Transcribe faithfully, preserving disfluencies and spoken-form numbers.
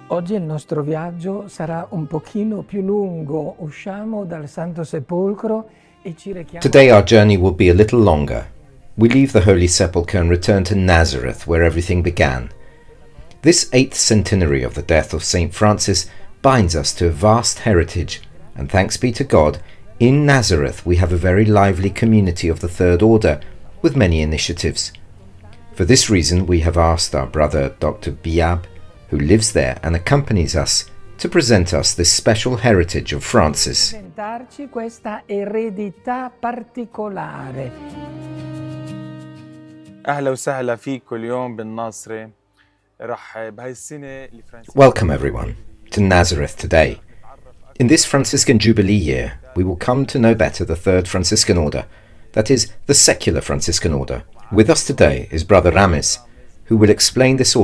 Oggi il nostro viaggio sarà un pochino più lungo. Usciamo dal Santo Sepolcro e ci rechiamo. Today our journey will be a little longer. We leave the Holy Sepulchre and return to Nazareth, where everything began. This eighth centenary of the death of Saint Francis binds us to a vast heritage, and thanks be to God, in Nazareth we have a very lively community of the Third Order, with many initiatives. For this reason we have asked our brother Doctor Biab, who lives there and accompanies us, to present us this special heritage of Francis. Presentarci questa eredità particolare. أهلا وسهلا فيكم اليوم بالناصرة. رح بهاي السنة Welcome everyone to Nazareth today. In this Franciscan Jubilee year, we will come to know better the Third Franciscan Order, that is, the secular Franciscan Order. With us today is Brother Ramis, who will explain this order